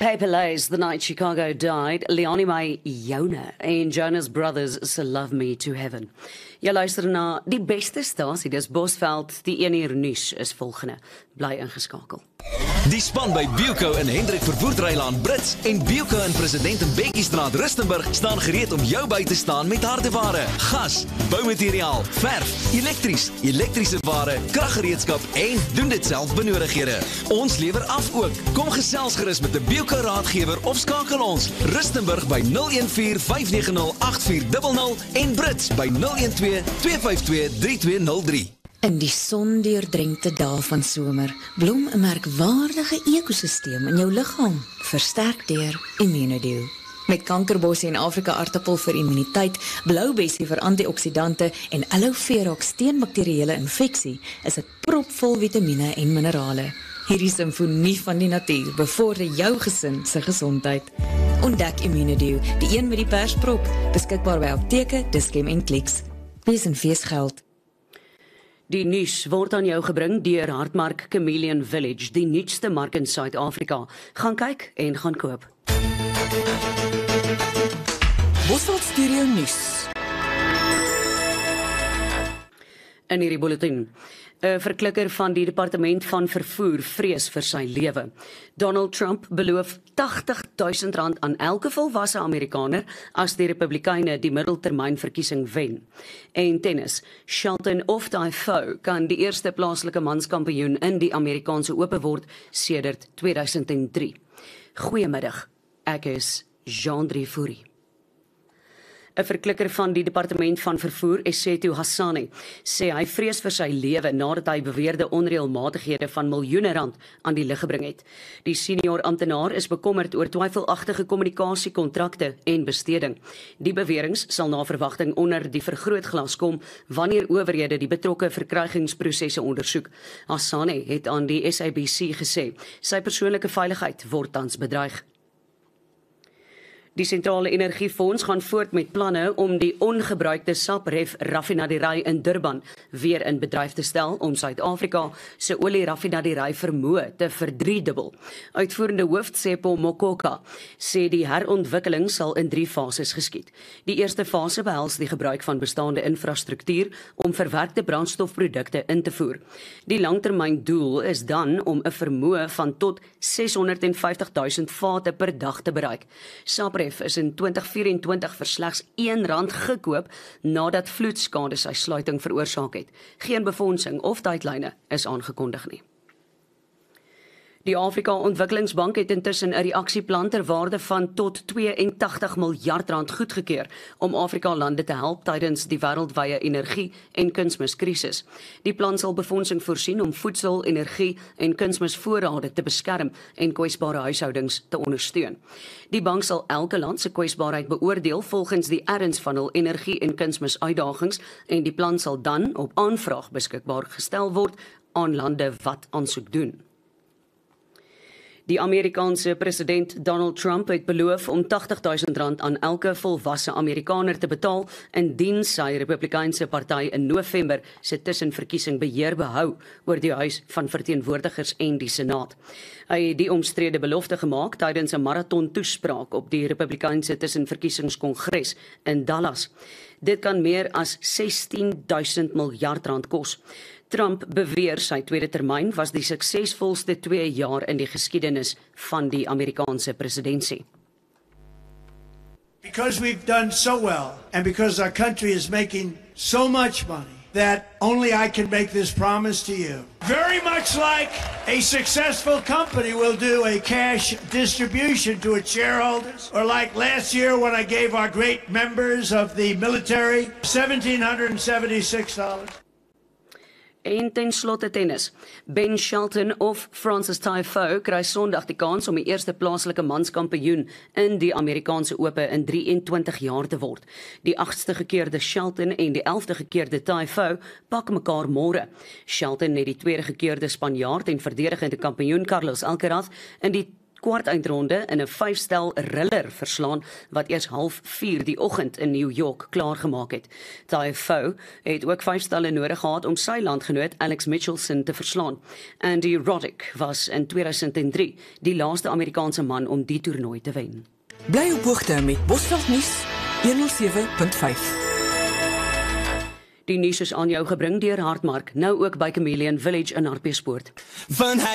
Paper Lays, The Night Chicago Died, Leonie May Joune en Jonas Brothers se Love Me to Heaven. Jy luister na die beste stasie, dis Bosveld, die 1 uur nuus is volgende. Bly ingeskakel. Die span by Buco en Hendrik Vervoerdrylaan Brits en Buco in President en Bekkiestraat Rustenburg staan gereed om jou by te staan met hardeware, gas, boumateriaal, verf, elektrische ware, kraggereedskap en doen dit self benodighede. Ons lewer af ook. Kom gesels gerus met 'n Buco raadgewer of skakel ons Rustenburg by 014-590-8400 en Brits by 012-252-3203. In die sondeurdrenkte dae van somer blom 'n merkwaardige ekosisteem in jou liggaam, versterk deur Immunodew. Met kankerbossie en Afrika aartappel vir immuniteit, bloubessie vir antioksidante en aloe vera teen bakterieële infeksie, is dit propvol vitamiene en minerale. Hierdie simfonie van die natuur bevorder jou gesin se gesondheid. Ontdek Immunodew, die een met die persprop, beskikbaar by apteke, Dischem en Clicks. Wees en feesgeld. Die nuus word aan jou gebring deur Hartmark Chameleon Village, die nuutste mark in Suid-Afrika. Gaan kyk en gaan koop. Bosveld Studio Nuus. In hierdie bulletin, 'n verklikker van die departement van vervoer vrees vir sy lewe. Donald Trump beloof R80.000 aan elke volwasse Amerikaner as die Republikeine die middeltermynverkiesing wen. En tennis, Shelton of Tiafoe kan die eerste plaaslike manskampioen in die Amerikaanse Ope word sedert 2003. Goeiemiddag, ek is Jean-Drie Fourie. 'n verklikker van die departement van vervoer, Essetu Hassani, sê hy vrees vir sy lewe nadat hy beweerde onreëlmatighede van miljoene rand aan die lig gebring het. Die senior amptenaar is bekommerd oor twyfelagtige kommunikasiekontrakte en besteding. Die beweringe sal na verwagting onder die vergrootglas kom wanneer owerhede die betrokke verkrygingsprosesse ondersoek. Hassani het aan die SABC gesê sy persoonlike veiligheid word tans bedreig. Die Sentrale Energiefonds gaan voort met planne om die ongebruikte Sapref raffinaderij in Durban weer in bedryf te stel om Suid-Afrika se olieraffinaderij vermoë te verdriedubbel. Uitvoerende hoof Tsepo Mokoka sê die herontwikkeling sal in 3 fases geskied. Die eerste fase behels die gebruik van bestaande infrastruktuur om verwerkte brandstofprodukte in te voer. Die langtermyndoel is dan om 'n vermoë van tot 650.000 vate per dag te bereik. Sapref is in 2024 vir slegs R1 gekoop nadat vloedskade sy sluiting veroorsaak het. Geen befondsing of tydlyne is aangekondig nie. Die Afrika Ontwikkelingsbank het intussen 'n reaksieplan ter waarde van tot R82 miljard goedgekeur om Afrika lande te help tydens die wêreldwye energie- en kunsmiskrisis. Die plan sal befondsing voorsien om voedsel, energie en kunsmisvoorrade te beskerm en kwesbare huishoudings te ondersteun. Die bank sal elke land se kwesbaarheid beoordeel volgens die erns van hul energie- en kunsmisuitdagings en die plan sal dan op aanvraag beskikbaar gestel word aan lande wat aansoek doen. Die Amerikaanse president Donald Trump het beloof om R80.000 aan elke volwasse Amerikaner te betaal indien sy Republikeinse party in November se tussenverkiesing beheer behou oor die Huis van Verteenwoordigers en die Senaat. Hy het die omstrede belofte gemaak tydens 'n marathon toespraak op die Republikeinse tussenverkiesingskongres in Dallas. Dit kan meer as R16.000 miljard kos. Trump beweer sy tweede termyn was die suksesvolste 2 jaar in die geskiedenis van die Amerikaanse presidentskap. Because we've done so well and because our country is making so much money that only I can make this promise to you. Very much like a successful company will do a cash distribution to its shareholders, or like last year when I gave our great members of the military $1,776. En ten slotte tennis. Ben Shelton of Frances Tiafoe kry Sondag die kans om die eerste plaaslike manskampioen in die Amerikaanse Ope in 23 jaar te word. Die 8ste gekeerde Shelton en die 11de gekeerde Tiafoe pak mekaar môre. Shelton het die tweede gekeerde Spanjaard en verdedigende kampioen Carlos Alcaraz in die kwart eindronde in 'n 5-stel thriller verslaan wat eers 3:30 die oggend in New York klaargemaak het. Tiafoe het ook 5 stelle nodig gehad om sy landgenoot Alex Mitchelson te verslaan. Andy Roddick was in 2003 die laaste Amerikaanse man om die toernooi te wen. Bly op hoogte met Bosveld nuus 107.5. Die nuus is aan jou gebring deur Hartmark, nou ook by Chameleon Village in Hartbeespoort. Van